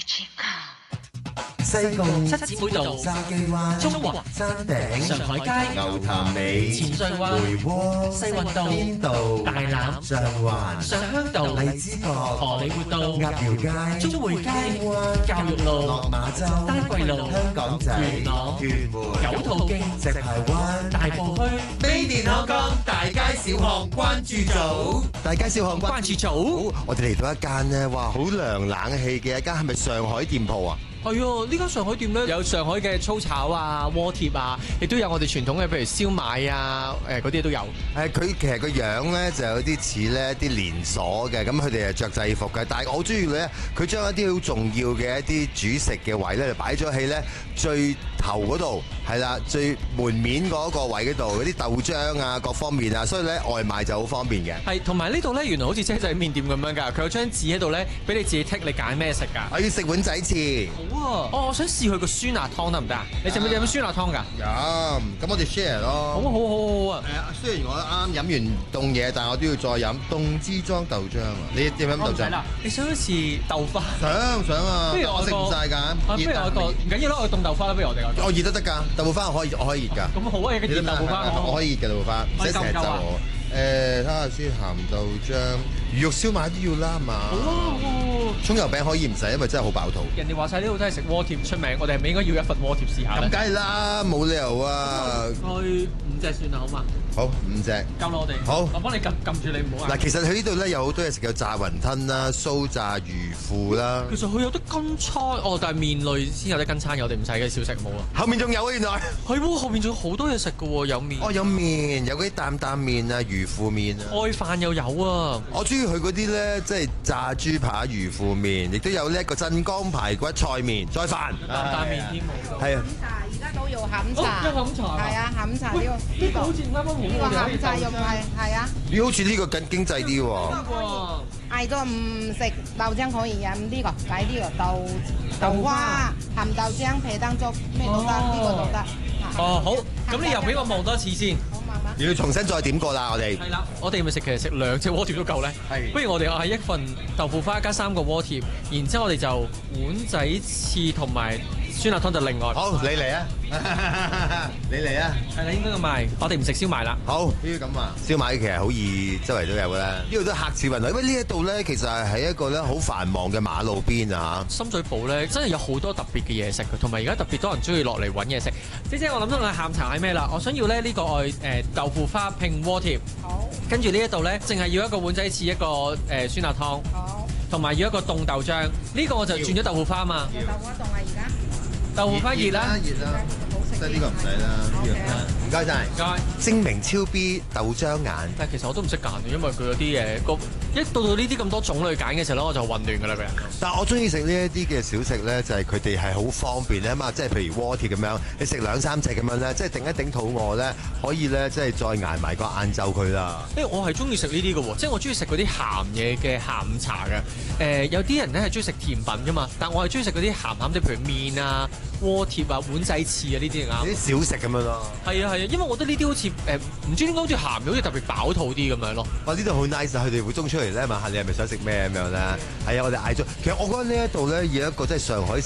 西貢七姊妹道、 筲箕灣、 中華山頂、 上海街、 牛潭尾、 前水灣、 梅窩、 西運道、 邊道、 大欖、 上環、 上鄉道、 荔枝角、 荷里活道、 鴨寮街、 中匯街、 灣、 教育路、 落馬洲、 丹桂路、 香港仔、 元朗、 屯門、 九肚徑、 石排灣、 大埔墟、 Made in Hong Kong大街小巷關注組，大街小巷關注組。 我哋嚟到一間呢，哇，好涼冷氣嘅一間，係咪上海店鋪啊？ 係啊，呢間上海店咧有上海嘅粗炒啊、鍋貼啊，亦都有我哋傳統嘅，譬如燒賣啊，嗰啲都有。 佢其實個樣咧就有啲似咧啲連鎖嘅，咁佢哋係着制服嘅。但係我好中意咧，佢將一啲好重要嘅一啲主食嘅位咧，就擺咗喺咧最頭嗰度，係啦，最門面嗰個位嗰度，嗰啲豆漿啊各方面啊，所以咧外賣就好方便嘅。 係，同埋呢度咧原來好似車仔麵店咁樣㗎，佢有張紙喺度咧，俾你自己剔，你揀咩食㗎。 我要食碗仔翅。 好啊！我想試佢個酸辣湯得唔得啊？你食唔食飲酸辣湯㗎？ 有，咁我哋 share 咯。 好啊！ 雖然我啱飲完凍嘢，但係我都要再飲凍支裝豆漿啊！你點飲豆漿？ 你想試豆花？ 想啊！ 不如我食唔晒㗎。 不如我個唔緊要啦，我凍豆花啦，不如我哋我熱都得㗎，豆腐花我可以熱㗎。 咁好啊！有個熱豆腐花我可以熱嘅豆腐花，唔使成日就我。睇下先，鹹豆漿、魚肉燒賣都要啦嘛。 好啊！ 葱油餅可以唔使，因為真係好飽肚。 人哋話晒呢度都係食鍋貼出名，我哋係咪應該要一份鍋貼試下咧？ 咁梗係啦，冇理由啊！ 去5隻算啦，好嘛？ 好，5隻。 夠啦，我哋。 好， 我幫你撳住你，唔好啊！ 嗱，其實佢呢度咧有好多嘢食，有炸雲吞啦、酥炸魚腐啦。 其實佢有得跟餐，但係麵類先有得跟餐，我哋唔使嘅小食冇啊。 後面仲有啊，原來。 係喎，後面仲有好多嘢食嘅喎，有麵。 有麵，有嗰啲擔麵啊、魚腐麵啊。 愛飯又有啊！ 我中意佢嗰啲咧，即係炸豬扒魚腐麵，亦都有呢一個鎮江排骨菜麵再飯。 擔麵添喎。 係啊。 茶而家都有下午茶。 有下午茶。 係啊，下午茶呢個好似啱啱好。 呢個下午茶又係啊。 咦，好似呢個更經濟啲喎。 嗌咗唔食豆漿可以飲呢個，擺呢個豆花、鹹豆漿、皮蛋粥咩都得，呢個都得。 哦，好，咁你又俾我望多一次先。 好，慢慢。 要重新再點過啦，我哋。 係啦，我哋咪食其實食2隻鍋貼都夠咧。係。不如我哋係一份豆腐花加3個鍋貼，然之後我哋就碗仔翅同埋酸辣湯就另外。 好，你嚟啊！你嚟啊！ 係啦，應該咁賣。我哋唔食燒賣啦。 好，呢啲咁啊，燒賣其實好易，周圍都有噶啦。呢度都客似雲來，因為呢一度咧，其實係喺一個咧好繁忙嘅馬路邊啊嚇。 深水埗咧真係有好多特別嘅嘢食嘅，同埋而家特別多人中意落嚟揾嘢食。姐姐，我諗到我下午茶係咩啦？我想要咧呢個豆腐花拼鍋貼。 好。 跟住呢一度咧，淨係要一個碗仔翅，一個酸辣湯。 好。 同埋要一個凍豆漿。呢個我就轉咗豆腐花嘛。 豆花凍啊而家。 豆腐花熱啦。 熱啦。即係呢個唔使啦。唔該晒。唔該。精明超 B 豆漿眼。 但係其實我都唔識揀，因為佢有啲嘢一到呢啲咁多種類揀嘅時候咧，我就混亂㗎啦個人。 但係我中意食呢一啲嘅小食咧，就係佢哋係好方便咧嘛，即係譬如鍋貼咁樣，你食2-3隻咁樣咧，即係頂一頂肚餓咧，可以咧即係再捱埋個晏晝佢啦。 我係中意食呢啲嘅喎，即係我中意食嗰啲鹹嘢嘅下午茶嘅。有啲人咧係中意食甜品㗎嘛，但我係中意食嗰啲鹹鹹啲，譬如麵啊、鍋貼啊、碗仔翅啊呢啲啱。 啲小食咁樣咯。係啊，因為我覺得呢啲好似唔知點解好似鹹嘅，好似特別飽肚啲咁樣咯。 哇！呢度好 nice，佢哋會中出嚟咧問下你係咪想食咩咁樣咧？係啊，我哋嗌咗。其實我覺得呢一度咧有一個即係上海